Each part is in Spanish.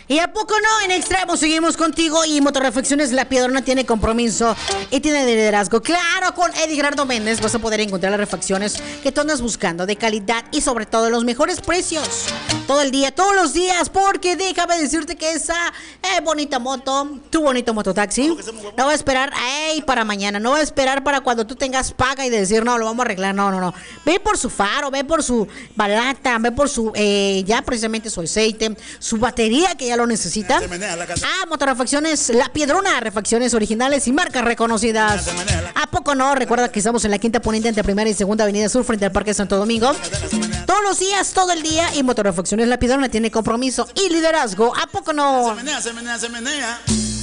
¿Y a poco no? En Extremo seguimos contigo y Motorreflexiones La Piedrona tiene compromiso y tiene liderazgo. Claro, con Eddie Gerardo Méndez vas a poder encontrar las refacciones que tú andas buscando, de calidad y sobre todo los mejores precios. Todo el día, todos los días, porque déjame decirte que esa bonita moto, tu bonito mototaxi, no va a esperar para mañana, no va a esperar para cuando tú tengas paga y decir, no, lo vamos a arreglar, no. Ve por su faro, ve por su balata, ve por su, ya precisamente su aceite, su batería que ya lo necesita. Motorrefacciones La Piedrona, refacciones originales y marcas reconocidas. ¿A poco no? Recuerda que estamos en la quinta poniente entre primera y segunda avenida sur frente al Parque Santo Domingo. Todos los días, todo el día, y Motorrefacciones La Piedrona tiene compromiso y liderazgo. ¿A poco no? Se menea.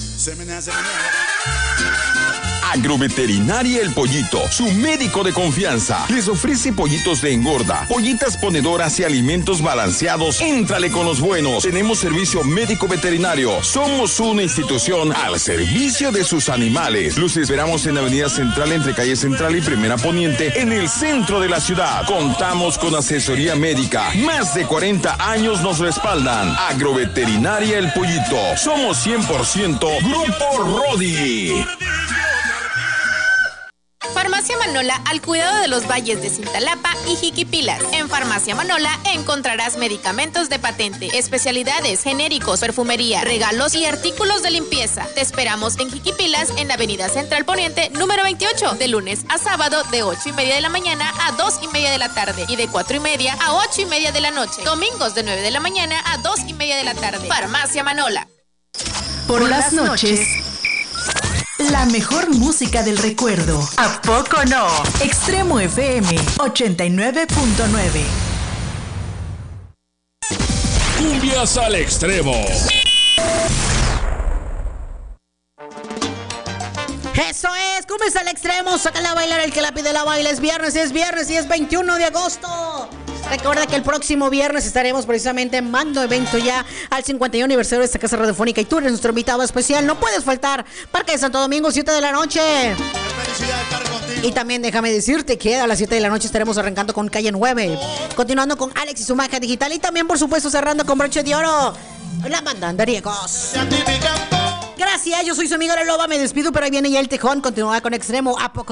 Agroveterinaria El Pollito, su médico de confianza. Les ofrece pollitos de engorda, pollitas ponedoras y alimentos balanceados. Éntrale con los buenos. Tenemos servicio médico veterinario. Somos una institución al servicio de sus animales. Los esperamos en la Avenida Central entre Calle Central y Primera Poniente, en el centro de la ciudad. Contamos con asesoría médica. Más de 40 años nos respaldan. Agroveterinaria El Pollito. Somos 100% Grupo Rodi. Farmacia Manola, al cuidado de los valles de Cintalapa y Jiquipilas. En Farmacia Manola encontrarás medicamentos de patente, especialidades, genéricos, perfumería, regalos y artículos de limpieza. Te esperamos en Jiquipilas, en la Avenida Central Poniente, número 28, de lunes a sábado, de 8:30 de la mañana a 2:30 de la tarde y de 4:30 a 8:30 de la noche. Domingos de 9 de la mañana a 2:30 de la tarde. Farmacia Manola. Por las noches, la mejor música del recuerdo. ¿A poco no? Extremo FM 89.9. Cumbias al extremo. Eso es, Cumbias al Extremo. Sácala a bailar el que la pide la baila. Es viernes y es 21 de agosto. Recuerda que el próximo viernes estaremos precisamente en mando evento ya al 51 aniversario de esta casa radiofónica y tú eres nuestro invitado especial. No puedes faltar. Parque de Santo Domingo, 7 de la noche. Y también déjame decirte que a las 7 de la noche estaremos arrancando con Calle 9, continuando con Alex y su magia digital y también por supuesto cerrando con broche de oro la banda Andariegos. Gracias, yo soy su amiga La Loba, me despido, pero ahí viene ya el tejón. Continúa con Extremo. ¿A poco